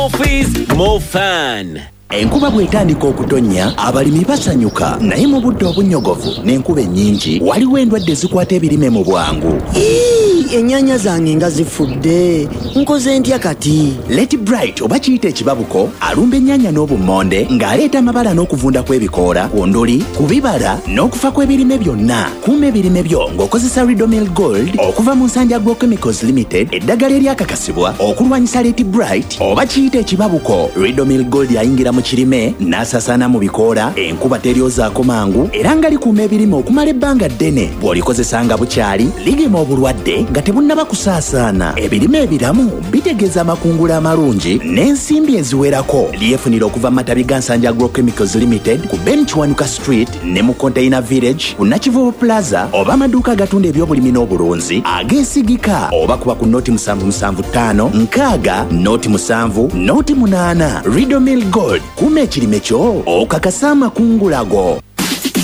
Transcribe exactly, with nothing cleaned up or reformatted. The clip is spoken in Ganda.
More fees, more fun. Enkuba bwetandika okutonnya abalimi basanyuka naye mu budde obunyogovu n'enkuba ennyingi waliwo endwadde zikwata ebirime mu bwangu. Ennyanya zange nga zifudde nkoze ntya kati? Let Bright oba kiyita ekibabuko alumba ennyanya n'obummonde ng'aleeta amabala n'okuvunda kw'ebikoola ku nduli ku bibala n'okufa kw'ebirime byonna. Kuuma ebirime byo ng'okozesa Ridomil Gold okuva mu nsanja Agrochemicals Limited, eddagala eryakakasibwa okulwanyisa Let Bright oba kiyita ekibabuko. Ridomil Gold yayingira mu kirime n'asasaana mu bikoola, enkuba teryozaako mangu era nga likuuma ebirime okumala ebbanga ddene. Bw'olikozesa nga bukyali ligema obulwadde nga tebunnaba kusaasaana. Ebirime ebiramu bitegeeza amakungula amalungi n'ensimbi eziwerako. Lyefunira okuva mu matabi ga Nsanja Agrochemicals Limited ku Ben Kiwanuka Street ne mu Container Village ku Nakivubo Plaza, oba amaduuka agatunda ebyobulimi n'obulunzi ageesigika, oba kuba ku noti musanvu musanvu ttaano nkaaga noti musanvu noti munaana. Ridomil Gold, kuuma ekirime kyo okakasa amakungula go.